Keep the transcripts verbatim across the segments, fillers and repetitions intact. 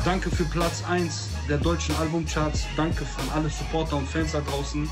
Danke für Platz eins der deutschen Albumcharts. Danke an alle Supporter und Fans da draußen.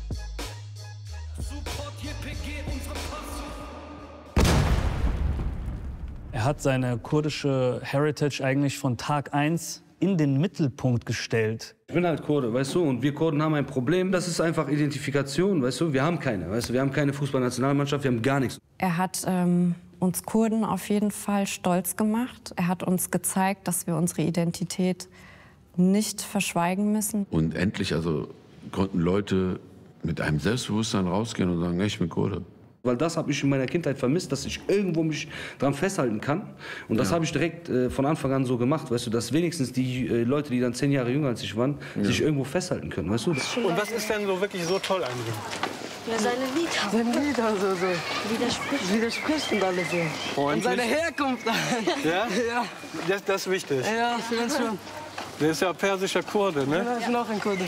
Er hat seine kurdische Heritage eigentlich von Tag eins in den Mittelpunkt gestellt. Ich bin halt Kurde, weißt du, und wir Kurden haben ein Problem. Das ist einfach Identifikation, weißt du. Wir haben keine, weißt du, wir haben keine Fußballnationalmannschaft, wir haben gar nichts. Er hat ähm, uns Kurden auf jeden Fall stolz gemacht. Er hat uns gezeigt, dass wir unsere Identität nicht verschweigen müssen. Und endlich also konnten Leute mit einem Selbstbewusstsein rausgehen und sagen, ich bin Kurde. Weil das habe ich in meiner Kindheit vermisst, dass ich irgendwo mich dran festhalten kann. Und das ja. habe ich direkt äh, von Anfang an so gemacht, weißt du, dass wenigstens die äh, Leute, die dann zehn Jahre jünger als ich waren, ja. sich irgendwo festhalten können, weißt du. Und was ist denn so wirklich so toll an ihm? Ja, seine Lieder. Seine Lieder, so, so. Widerspricht. Widerspricht und alles so. Und, und seine Herkunft. Ja? Ja. Das, das ist wichtig. Ja, für uns schon. Der ist ja persischer Kurde, ne? Ja, ich bin auch ein Kurde.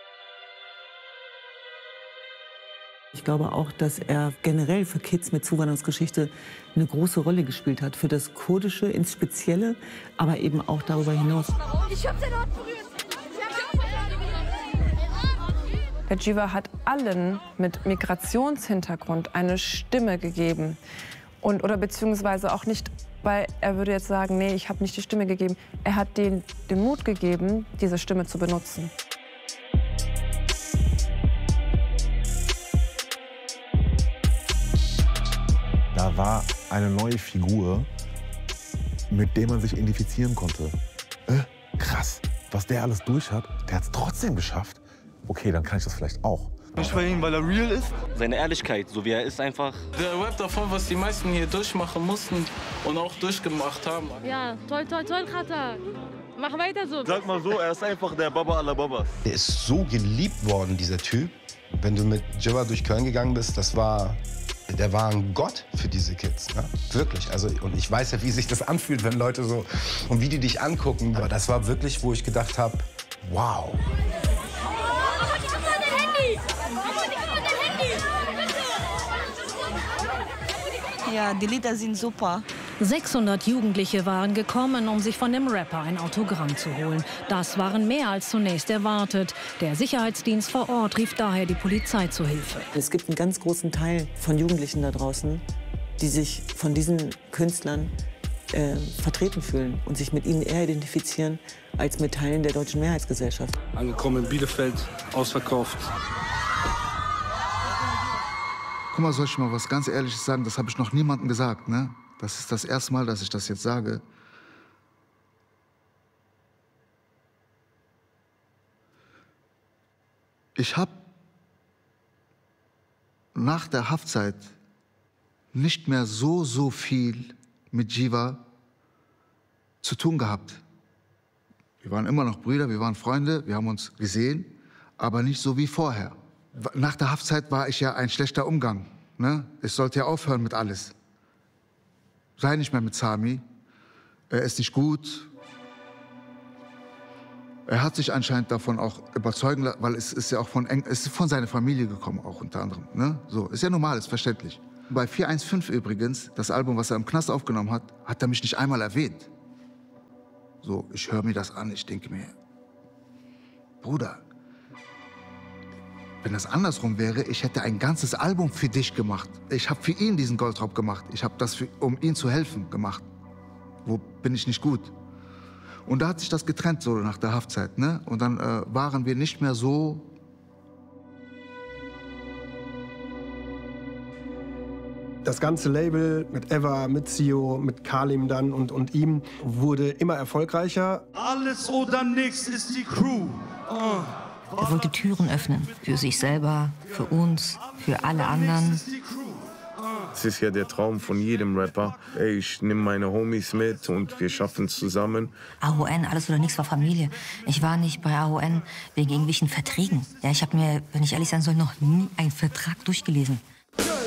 Ich glaube auch, dass er generell für Kids mit Zuwanderungsgeschichte eine große Rolle gespielt hat. Für das Kurdische ins Spezielle, aber eben auch darüber hinaus. Ich hab den Ort berührt. Der Jiva hat allen mit Migrationshintergrund eine Stimme gegeben. Und, oder beziehungsweise auch nicht, weil er würde jetzt sagen, nee, ich habe nicht die Stimme gegeben. Er hat denen den Mut gegeben, diese Stimme zu benutzen. Da war eine neue Figur, mit der man sich identifizieren konnte. Äh, krass, was der alles durch hat, der hat es trotzdem geschafft. Okay, dann kann ich das vielleicht auch. Nicht bei ihm, weil er real ist. Seine Ehrlichkeit, so wie er ist, einfach. Der Rap davon, was die meisten hier durchmachen mussten und auch durchgemacht haben. Ja, toll, toll, toll, Khata. Mach weiter so. Sag mal so, er ist einfach der Baba aller Babas. Der ist so geliebt worden, dieser Typ. Wenn du mit Jiva durch Köln gegangen bist, das war... Der war ein Gott für diese Kids, ne? Wirklich. Also, und ich weiß ja, wie sich das anfühlt, wenn Leute so, und wie die dich angucken. Aber das war wirklich, wo ich gedacht habe, wow. Ja, die Lieder sind super. sechshundert Jugendliche waren gekommen, um sich von dem Rapper ein Autogramm zu holen. Das waren mehr als zunächst erwartet. Der Sicherheitsdienst vor Ort rief daher die Polizei zu Hilfe. Es gibt einen ganz großen Teil von Jugendlichen da draußen, die sich von diesen Künstlern äh, vertreten fühlen und sich mit ihnen eher identifizieren als mit Teilen der deutschen Mehrheitsgesellschaft. Angekommen in Bielefeld, ausverkauft. Guck mal, soll ich mal was ganz Ehrliches sagen? Das habe ich noch niemandem gesagt, ne? Das ist das erste Mal, dass ich das jetzt sage. Ich habe nach der Haftzeit nicht mehr so, so viel mit Jiva zu tun gehabt. Wir waren immer noch Brüder, wir waren Freunde, wir haben uns gesehen, aber nicht so wie vorher. Nach der Haftzeit war ich ja ein schlechter Umgang, ne? Ich sollte ja aufhören mit alles. Sei nicht mehr mit Sami. Er ist nicht gut. Er hat sich anscheinend davon auch überzeugen lassen, weil es ist ja auch von, eng, es ist von seiner Familie gekommen, auch unter anderem. Ne? So, ist ja normal, ist verständlich. Bei vier eins fünf übrigens, das Album, was er im Knast aufgenommen hat, hat er mich nicht einmal erwähnt. So, ich höre mir das an, ich denke mir, Bruder, wenn das andersrum wäre, ich hätte ein ganzes Album für dich gemacht. Ich habe für ihn diesen Goldraub gemacht. Ich habe das, für, um ihm zu helfen, gemacht. Wo bin ich nicht gut? Und da hat sich das getrennt, so nach der Haftzeit. Ne? Und dann äh, waren wir nicht mehr so... Das ganze Label mit Eva, mit Sio, mit Kalim dann und, und ihm wurde immer erfolgreicher. Alles oder nichts ist die Crew. Oh. Er wollte Türen öffnen, für sich selber, für uns, für alle anderen. Es ist ja der Traum von jedem Rapper. Ey, ich nehme meine Homies mit und wir schaffen es zusammen. A O N, alles oder nichts war Familie. Ich war nicht bei A O N wegen irgendwelchen Verträgen. Ja, ich habe mir, wenn ich ehrlich sein soll, noch nie einen Vertrag durchgelesen.